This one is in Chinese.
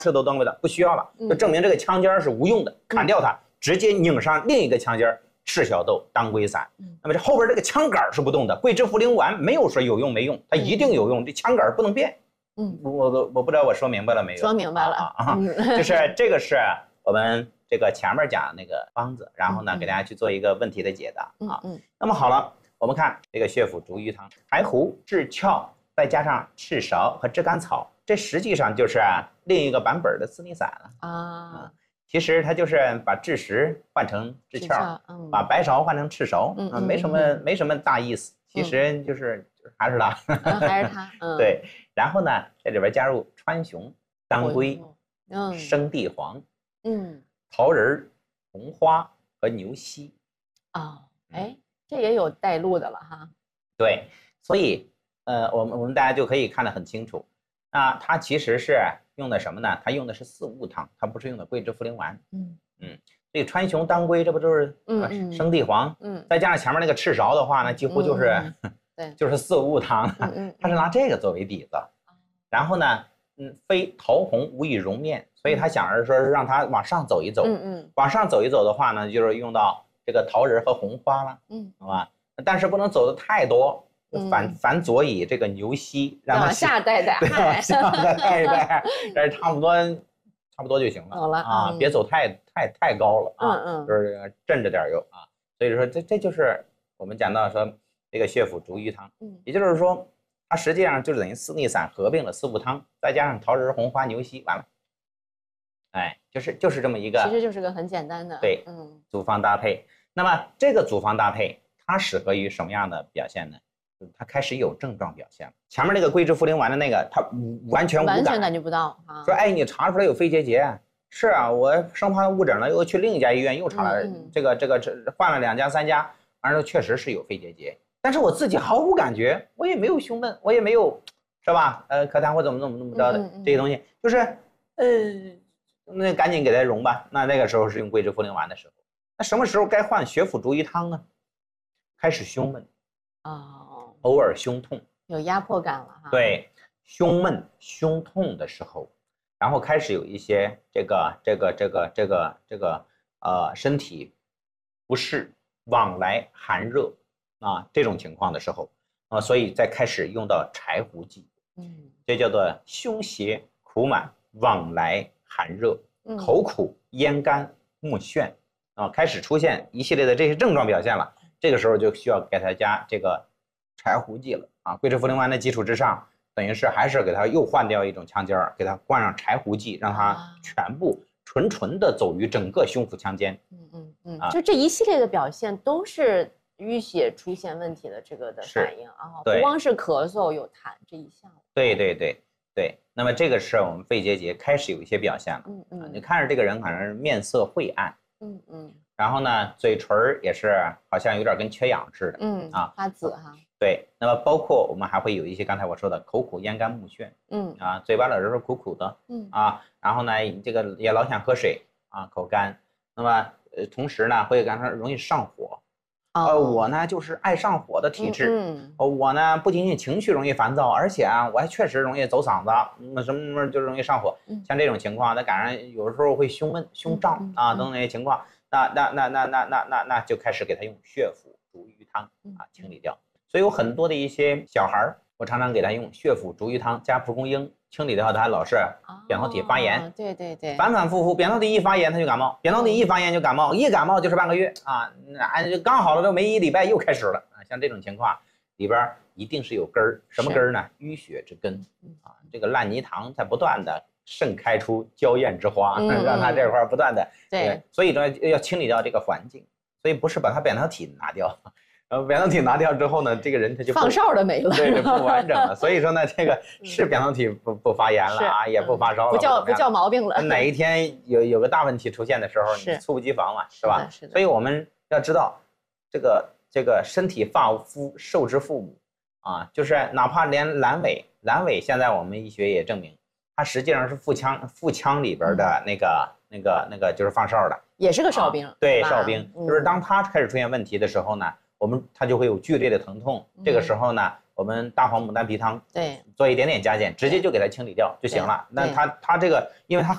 射都当归的，不需要了，就证明这个枪尖是无用的，砍掉它，直接拧上另一个枪尖，赤小豆当归散。那么这后边这个枪杆是不动的，桂枝茯苓丸没有说有用没用，它一定有用，这枪杆不能变。我不知道我说明白了没有？ 说明白了就是这个是我们这个前面讲的那个方子，然后呢给大家去做一个问题的解答啊。那么好了，我们看这个血府逐瘀汤，柴胡、炙壳，再加上赤芍和炙甘草，这实际上就是另一个版本的四逆散了啊。其实它就是把炙石换成炙壳，把白芍换成赤芍，没什么大意思。其实就是还是它， 还是它。 对，然后呢，在里边加入川芎、当归、生地黄、桃仁、红花和牛膝。 哎，这也有带路的了哈。 对，所以我们大家就可以看得很清楚。那它其实是用的什么呢？它用的是四物汤，它不是用的桂枝茯苓丸。所以川芎、当归，这不都是生地黄？再加上前面那个赤芍的话呢，几乎就是就是四物汤。它是拿这个作为底子，然后呢，非桃红无以溶面，所以他想着说让它往上走一走。往上走一走的话呢，就是用到这个桃仁和红花了。好吧，但是不能走的太多。反佐以这个牛膝，让它往下带， 对，往下带一带，但是差不多就行了。 好了啊，别走太高了啊。就是镇着点油啊。所以说这就是我们讲到说这个血府逐瘀汤。也就是说它实际上就等于四逆散合并了四物汤，再加上桃仁、红花、牛膝，完了。哎，就是这么一个， 其实就是个很简单的对，组方搭配。那么这个组方搭配它适合于什么样的表现呢？它开始有症状表现了。前面那个桂枝茯苓丸的那个，它完全无感， 完全感觉不到啊。 说哎，你查出来有肺结节，是啊，我生怕误诊了，又去另一家医院又查了，这换了2家3家，完了确实是有肺结节，但是我自己毫无感觉，我也没有胸闷，我也没有，是吧？咳痰或怎么着的这些东西，就是那赶紧给它溶吧。那个时候是用桂枝茯苓丸的时候，那什么时候该换血府逐瘀汤呢？开始胸闷偶尔胸痛， 有压迫感了哈。 对，胸闷、胸痛的时候，然后开始有一些身体不适、往来寒热这种情况的时候所以再开始用到柴胡剂。这叫做胸胁苦满、往来寒热、口苦、咽干、目眩开始出现一系列的这些症状表现了。这个时候就需要给它加这个柴胡剂了桂枝茯苓丸的基础之上，等于是还是给它又换掉一种腔尖给它灌上柴胡剂，让它全部纯的走于整个胸腹腔间。 就这一系列的表现都是淤血出现问题的这个的反应不光是咳嗽有痰这一项。 对，那么这个是我们肺结节开始有一些表现了。你看着这个人好像是面色晦暗，然后呢，嘴唇也是好像有点跟缺氧似的， 发紫哈。 对，那么包括我们还会有一些刚才我说的口苦、咽干、目眩，嘴巴老是苦苦的，然后呢，这个也老想喝水口干，那么同时呢，会刚才容易上火。我呢就是爱上火的体质，我呢不仅仅情绪容易烦躁，而且我还确实容易走嗓子，什么就容易上火。像这种情况，那赶上有时候会胸闷、胸胀等等那些情况，那就开始给他用血府逐瘀汤清理掉。所以有很多的一些小孩，我常常给他用血府逐瘀汤加蒲公英清理掉他老是扁桃体发炎。 对， 反反复复，扁桃体一发炎他就感冒，扁桃体一发炎就感冒，一感冒就是半个月刚好了都没1礼拜又开始了像这种情况里边一定是有根儿，什么根儿呢？淤血之根这个烂泥塘在不断的盛开出娇艳之花，让它这块不断的所以呢要清理掉这个环境，所以不是把它扁桃体拿掉。扁桃体拿掉之后呢，这个人他就放哨的没了， 对，不完整了。所以说呢，这个是扁桃体不发炎了也不发烧了， 不叫毛病了。 哪一天有个大问题出现的时候，你猝不及防嘛，是吧？所以我们要知道，这个身体发肤受之父母就是哪怕连阑尾现在我们医学也证明，它实际上是腹腔里边的那个就是放哨的， 也是个哨兵。 对，哨兵就是当它开始出现问题的时候呢。它就会有剧烈的疼痛，这个时候呢，我们大黄牡丹皮汤做一点点加减，直接就给它清理掉就行了。那它这个，因为它